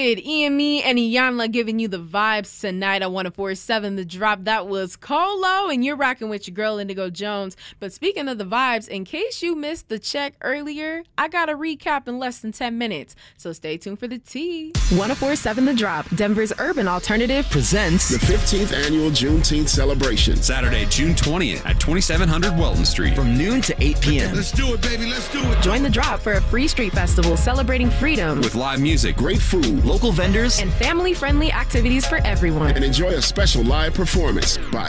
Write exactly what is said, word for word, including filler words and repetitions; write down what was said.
Kid, E-M-E, and Iyanla giving you the vibes tonight on one oh four point seven The Drop. That was Colo, and you're rocking with your girl, Indigo Jones. But speaking of the vibes, in case you missed the check earlier, I got a recap in less than ten minutes. So stay tuned for the tea. one oh four point seven The Drop, Denver's urban alternative, presents the fifteenth annual Juneteenth celebration. Saturday, June twentieth at twenty-seven hundred Welton Street from noon to eight p.m. Let's do it, baby. Let's do it. Join The Drop for a free street festival celebrating freedom with live music, great food, local vendors, and family-friendly activities for everyone. And enjoy a special live performance by